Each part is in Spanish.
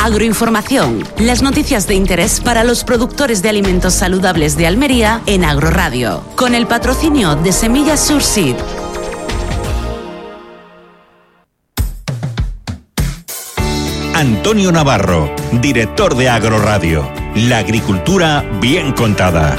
Agroinformación, las noticias de interés para los productores de alimentos saludables de Almería en Agroradio, con el patrocinio de Semillas Surseed. Antonio Navarro, director de Agroradio. La agricultura bien contada.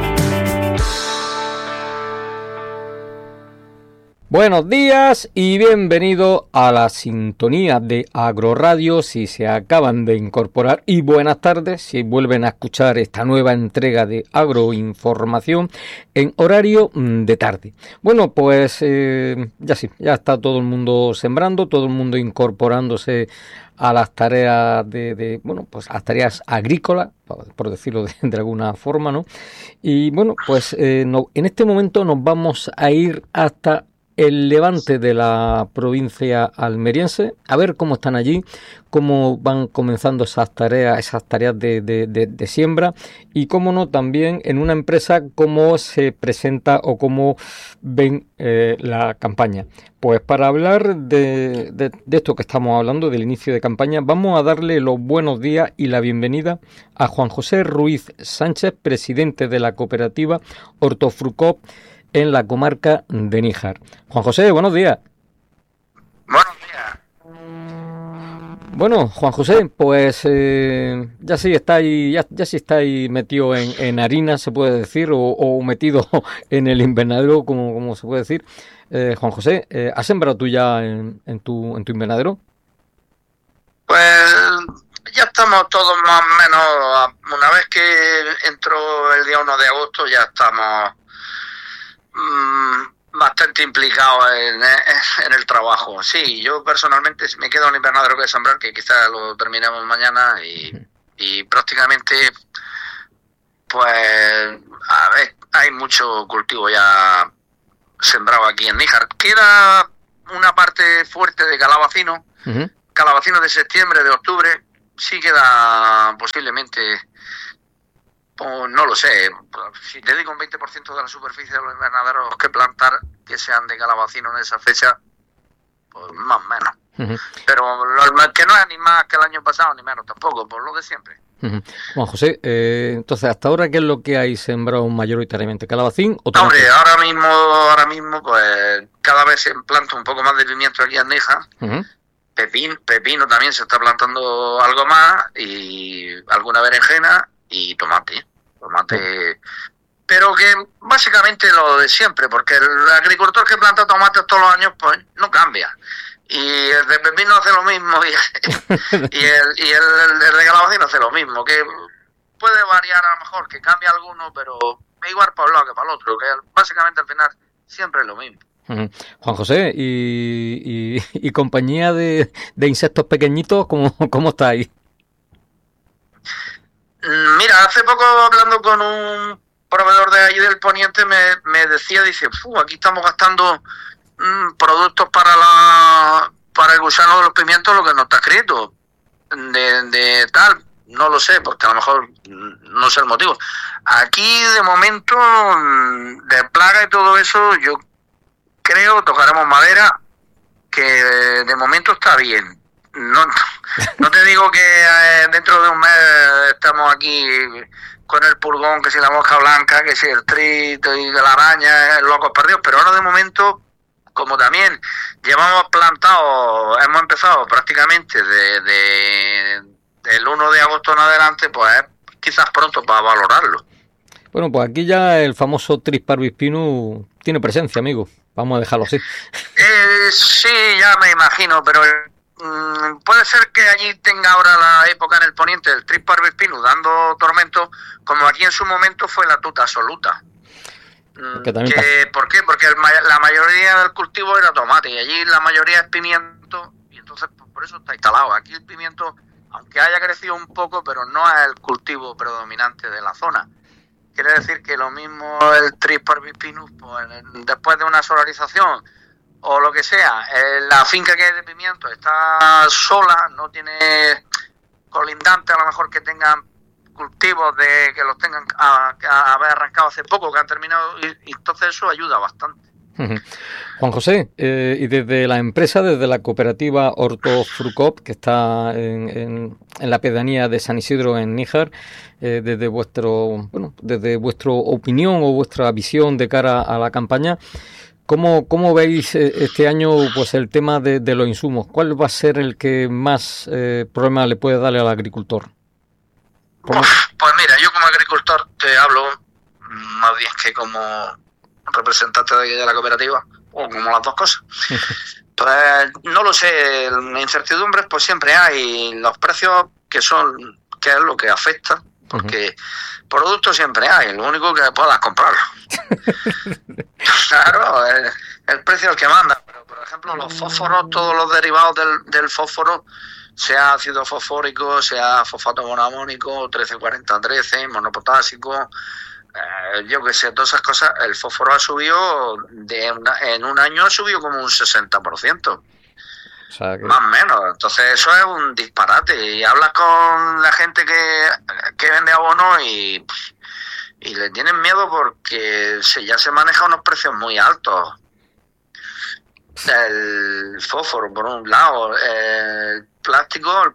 Buenos días y bienvenido a la sintonía de Agroradio si se acaban de incorporar, y buenas tardes si vuelven a escuchar esta nueva entrega de Agroinformación en horario de tarde. Bueno, pues ya está todo el mundo sembrando, todo el mundo incorporándose a las tareas pues a las tareas agrícolas, por decirlo de alguna forma, ¿no? Y bueno, pues en este momento nos vamos a ir hasta el levante de la provincia almeriense, a ver cómo están allí, cómo van comenzando esas tareas de siembra, y cómo no también en una empresa cómo se presenta o cómo ven la campaña. Pues para hablar de esto que estamos hablando, del inicio de campaña, vamos a darle los buenos días y la bienvenida a Juan José Ruiz Sánchez, presidente de la cooperativa Hortofrucop en la comarca de Níjar. Juan José, buenos días. Buenos días. Bueno, Juan José, pues ya sí estáis metido en harina, se puede decir, o metido en el invernadero, como se puede decir. Juan José, ¿has sembrado tú ya en tu invernadero? Pues ya estamos todos más o menos, una vez que entró el día 1 de agosto, ya estamos bastante implicado en el trabajo. Sí, yo personalmente me quedo en el invernadero que sembrar, que quizás lo terminemos mañana, y prácticamente pues a ver, hay mucho cultivo ya sembrado aquí en Níjar. Queda una parte fuerte de calabacino, calabacino de septiembre, de octubre, sí queda posiblemente. Pues no lo sé, si te digo un 20% de la superficie de los invernaderos que plantar que sean de calabacino en esa fecha, pues más o menos. Pero que no es ni más que el año pasado, ni menos tampoco, por lo de siempre. Juan José, entonces, ¿hasta ahora qué es lo que hay sembrado mayoritariamente? ¿Calabacín o tomate? Hombre, ahora mismo, pues cada vez se planta un poco más de pimiento aquí en Níjar. Pepino también se está plantando algo más, y alguna berenjena y tomate, pero que básicamente lo de siempre, porque el agricultor que planta tomates todos los años pues no cambia, y el de pepino hace lo mismo, y el de calabacín hace lo mismo, que puede variar a lo mejor, que cambia alguno, pero igual para un lado que para el otro, que básicamente al final siempre es lo mismo. Juan José, y compañía de insectos pequeñitos, ¿cómo está ahí? Mira, hace poco hablando con un proveedor de ahí del Poniente me decía, dice, aquí estamos gastando productos para el gusano de los pimientos, lo que no está escrito de tal, no lo sé, porque a lo mejor no sé el motivo. Aquí de momento de plaga y todo eso, yo creo, tocaremos madera, que de momento está bien. No te digo que dentro de un mes estamos aquí con el purgón, que si la mosca blanca, que si el trito y la araña, locos perdidos, pero ahora de momento, como también hemos empezado prácticamente del 1 de agosto en adelante, pues quizás pronto para valorarlo. Bueno, pues aquí ya el famoso Tris parvis pinus tiene presencia, amigo. Vamos a dejarlo así. Sí, ya me imagino, pero puede ser que allí tenga ahora la época en el Poniente del Tris parvis pinus dando tormento, como aquí en su momento fue la tuta absoluta. ¿Por qué? Porque la mayoría del cultivo era tomate, y allí la mayoría es pimiento, y entonces por eso está instalado. Aquí el pimiento, aunque haya crecido un poco, pero no es el cultivo predominante de la zona. Quiere decir que lo mismo el Tris parvis pinus, pues después de una solarización o lo que sea, la finca que hay de pimiento está sola, no tiene colindante a lo mejor que tengan cultivos que los tengan a haber arrancado hace poco, que han terminado, y entonces eso ayuda bastante. Ujú. Juan José, y desde la empresa, desde la cooperativa Hortofrucop, que está en la pedanía de San Isidro, en Níjar, desde desde vuestra opinión o vuestra visión de cara a la campaña, ¿cómo veis este año pues el tema de los insumos? ¿Cuál va a ser el que más problema le puede darle al agricultor? Pues mira, yo como agricultor te hablo más bien que como representante de la cooperativa, o como las dos cosas. Pues no lo sé, incertidumbres pues siempre hay, los precios que es lo que afecta, porque productos siempre hay, lo único que puedas comprarlo. Claro, el precio es el que manda, pero por ejemplo los fósforos, todos los derivados del fósforo, sea ácido fosfórico, sea fosfato monoamónico, 1340-13, monopotásico, yo que sé, todas esas cosas, el fósforo ha subido, en un año ha subido como un 60%. O sea, que... Más o menos, entonces eso es un disparate. Y hablas con la gente que vende abonos y le tienen miedo porque ya se maneja unos precios muy altos. El fósforo, por un lado, el plástico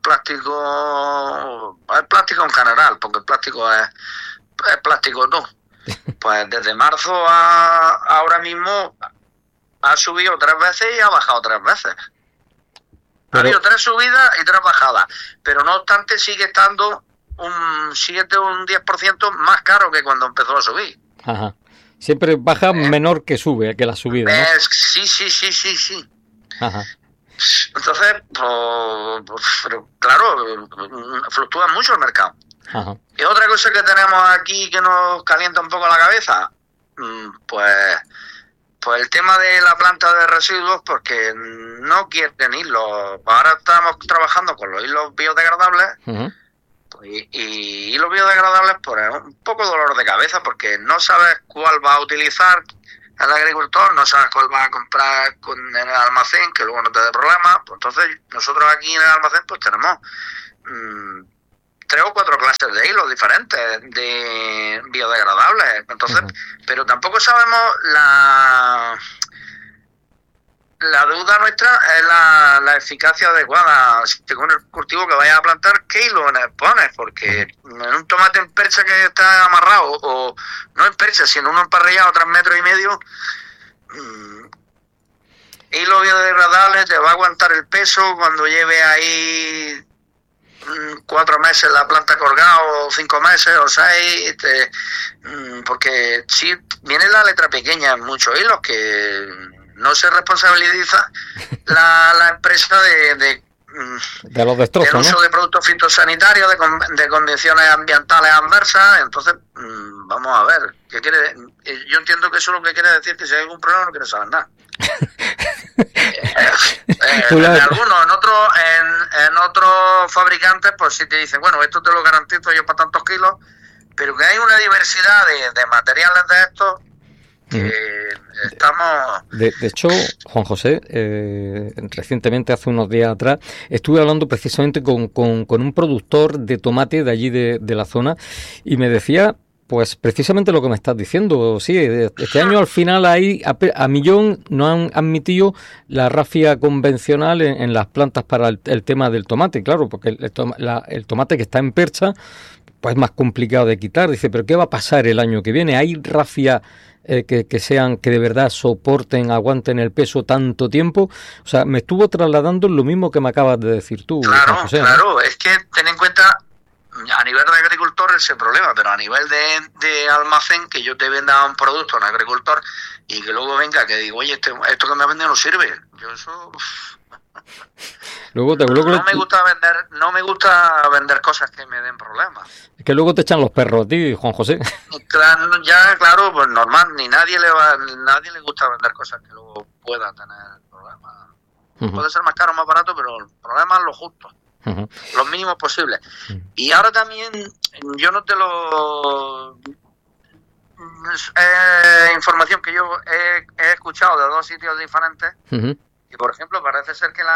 en general, porque el plástico es plástico no. Pues desde marzo a ahora mismo ha subido 3 veces y ha bajado 3 veces. Ha habido 3 subidas y 3 bajadas, pero no obstante sigue estando un 7 o un 10% más caro que cuando empezó a subir. Ajá. Siempre baja menor que sube, que la subida, ¿no? Sí. Ajá. Entonces, pero claro, fluctúa mucho el mercado. Ajá. Y otra cosa que tenemos aquí que nos calienta un poco la cabeza, pues el tema de la planta de residuos, porque no quieren hilos. Ahora estamos trabajando con los hilos biodegradables. Uh-huh. Y hilos biodegradables, pues es un poco dolor de cabeza, porque no sabes cuál va a utilizar el agricultor, no sabes cuál va a comprar en el almacén, que luego no te dé problemas. Pues entonces nosotros aquí en el almacén pues tenemos 3 o 4 clases de hilos diferentes de biodegradables. Entonces, pero tampoco sabemos la duda nuestra es la eficacia adecuada según el cultivo que vayas a plantar, qué hilo pones, porque en un tomate en percha que está amarrado, o no en percha, sino uno emparrillado 3 metros y medio, hilo biodegradable te va a aguantar el peso cuando lleve ahí 4 meses la planta colgada, o 5 meses o 6, porque si viene la letra pequeña en muchos hilos, que no se responsabiliza la empresa de los destrozos, del uso, ¿no?, de productos fitosanitarios, de condiciones ambientales adversas. Entonces, vamos a ver, ¿qué quiere? Yo entiendo que eso lo que quiere decir que si hay algún problema no quiere saber nada. En algunos, en otros fabricantes, pues sí te dicen, bueno, esto te lo garantizo yo para tantos kilos, pero que hay una diversidad de materiales de estos que estamos... De hecho, Juan José, recientemente, hace unos días atrás, estuve hablando precisamente con un productor de tomate de allí de la zona, y me decía pues precisamente lo que me estás diciendo. Sí, este año al final ahí a millón no han admitido la rafia convencional en las plantas para el tema del tomate, claro, porque el tomate que está en percha pues es más complicado de quitar. Dice, pero ¿qué va a pasar el año que viene? ¿Hay rafia que de verdad soporten, aguanten el peso tanto tiempo? O sea, me estuvo trasladando lo mismo que me acabas de decir tú. Claro, José, claro, ¿no? es que ten en cuenta, a nivel de agricultor ese problema, pero a nivel de almacén, que yo te venda un producto a un agricultor y que luego venga que digo, oye, esto que me ha vendido no sirve. Yo eso... No me gusta vender cosas que me den problemas. Es que luego te echan los perros a ti, Juan José. Claro, pues normal, nadie le gusta vender cosas que luego pueda tener problemas. Puede ser más caro o más barato, pero el problema es lo justo. Los mínimos posibles. Y ahora también, yo no te lo... información que yo he escuchado de 2 sitios diferentes. Y por ejemplo, parece ser que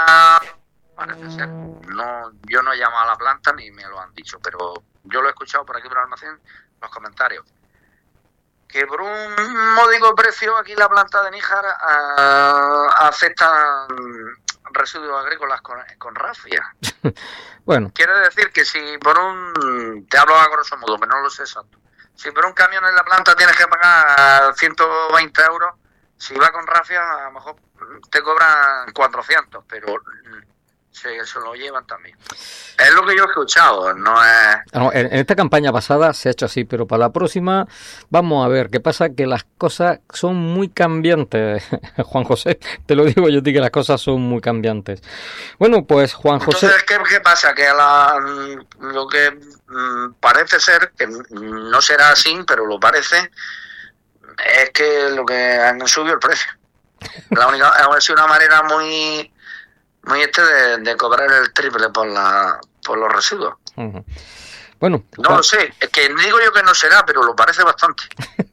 yo no he llamado a la planta ni me lo han dicho, pero yo lo he escuchado por aquí por el almacén, los comentarios, que por un módico precio aquí la planta de Níjar acepta residuos agrícolas con rafia. Bueno. Quiere decir que si por te hablo a grosso modo, que no lo sé exacto, si por un camión en la planta tienes que pagar 120 euros, si va con rafia a lo mejor te cobran 400, pero se lo llevan también. Es lo que yo he escuchado, no es... No, en esta campaña pasada se ha hecho así, pero para la próxima vamos a ver. ¿Qué pasa? Que las cosas son muy cambiantes, Juan José. Te lo digo yo a ti, que las cosas son muy cambiantes. Bueno, pues Juan José... Entonces, ¿qué pasa? Que lo que parece ser, que no será así, pero lo parece, es que lo que han subido el precio. Ha sido una manera muy de cobrar el triple por los residuos. Uh-huh. Bueno, no lo sé, es que digo yo que no será, pero lo parece bastante.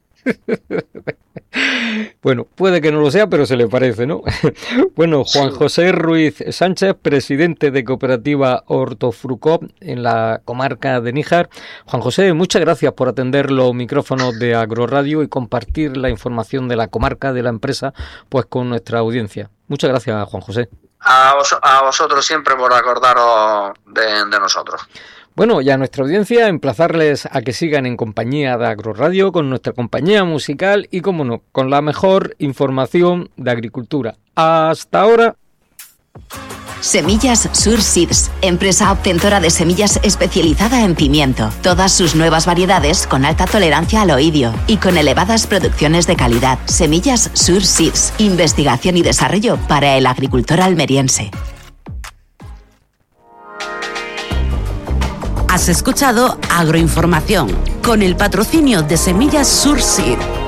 Bueno, puede que no lo sea, pero se le parece, ¿no? Bueno, Juan José Ruiz Sánchez, presidente de Cooperativa Hortofrucop en la comarca de Níjar. Juan José, muchas gracias por atender los micrófonos de Agroradio y compartir la información de la comarca, de la empresa, pues con nuestra audiencia. Muchas gracias, Juan José. A vosotros siempre por acordaros de nosotros. Bueno, y a nuestra audiencia emplazarles a que sigan en compañía de Agroradio con nuestra compañía musical y, como no, con la mejor información de agricultura. Hasta ahora. Semillas Sur Seeds, empresa obtentora de semillas especializada en pimiento. Todas sus nuevas variedades con alta tolerancia al oidio y con elevadas producciones de calidad. Semillas Sur Seeds, investigación y desarrollo para el agricultor almeriense. Has escuchado Agroinformación con el patrocinio de Semillas Sur Seed.